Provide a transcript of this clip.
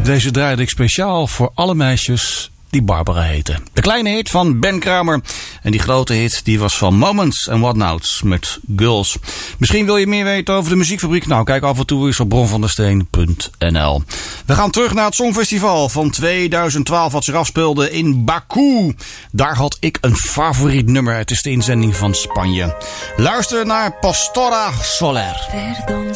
Deze draaide ik speciaal voor alle meisjes die Barbara heten. De kleine hit van Ben Kramer. En die grote hit die was van Moments and Whatnouts met Girls. Misschien wil je meer weten over de muziekfabriek? Nou, kijk af en toe eens op bronvandersteen.nl. We gaan terug naar het Songfestival van 2012 wat zich afspeelde in Baku. Daar had ik een favoriet nummer. Het is de inzending van Spanje. Luister naar Pastora Soler.